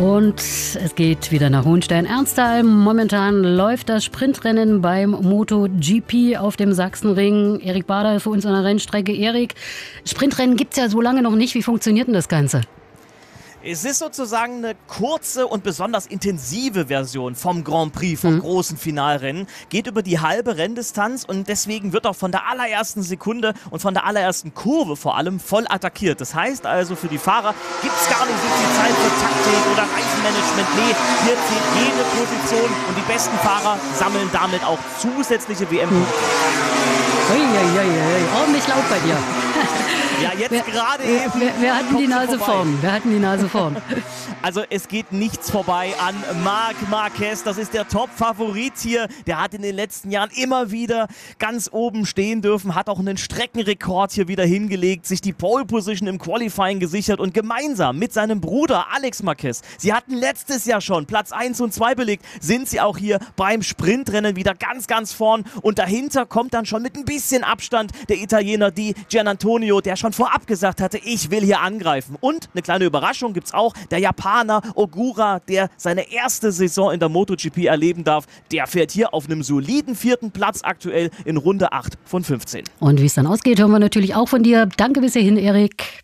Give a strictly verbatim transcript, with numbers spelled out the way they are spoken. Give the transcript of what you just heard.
Und es geht wieder nach Hohenstein-Ernsthal. Momentan läuft das Sprintrennen beim MotoGP auf dem Sachsenring. Erik Bader für uns an der Rennstrecke. Erik, Sprintrennen gibt es ja so lange noch nicht. Wie funktioniert denn das Ganze? Es ist sozusagen eine kurze und besonders intensive Version vom Grand Prix, vom mhm. großen Finalrennen. Geht über die halbe Renndistanz und deswegen wird auch von der allerersten Sekunde und von der allerersten Kurve vor allem voll attackiert. Das heißt also, für die Fahrer gibt es gar nicht so viel Zeit für Taktik oder Reifenmanagement. Nee, hier zählt jede Position und die besten Fahrer sammeln damit auch zusätzliche W M-Punkte. Uiuiui, ordentlich laut bei dir. Ja, jetzt wer, gerade wer, eben. Wer, wer hatten die Nase vorn? Wer hatten die Nase vorn? Also es geht nichts vorbei an Marc Marquez. Das ist der Top-Favorit hier. Der hat in den letzten Jahren immer wieder ganz oben stehen dürfen, hat auch einen Streckenrekord hier wieder hingelegt, sich die Pole-Position im Qualifying gesichert und gemeinsam mit seinem Bruder Alex Marquez, sie hatten letztes Jahr schon Platz eins und zwei belegt, sind sie auch hier beim Sprintrennen wieder ganz, ganz vorn. Und dahinter kommt dann schon mit ein bisschen Abstand der Italiener Di Giannantonio, der schon vorab gesagt hatte, ich will hier angreifen. Und eine kleine Überraschung gibt es auch, der Japaner Ogura, der seine erste Saison in der MotoGP erleben darf, der fährt hier auf einem soliden vierten Platz aktuell in Runde acht von fünfzehn. Und wie es dann ausgeht, hören wir natürlich auch von dir. Danke bis hierhin, Erik.